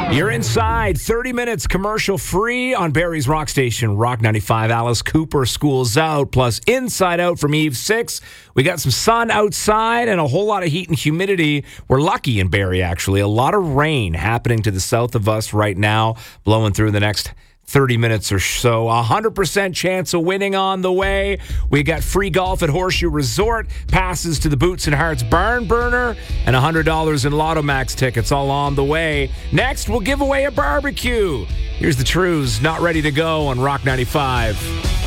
You're inside. 30 minutes commercial free on Barrie's Rock Station. Rock 95. Alice Cooper, School's Out, plus Inside Out from Eve 6. We got some sun outside and a whole lot of heat and humidity. We're lucky in Barrie, actually. A lot of rain happening to the south of us right now, blowing through the next 30 minutes or so. 100% chance of winning on the way. We got free golf at Horseshoe Resort, passes to the Boots and Hearts Barn Burner, and $100 in Lotto Max tickets all on the way. Next, we'll give away a barbecue. Here's the Trues, Not Ready to Go on Rock 95.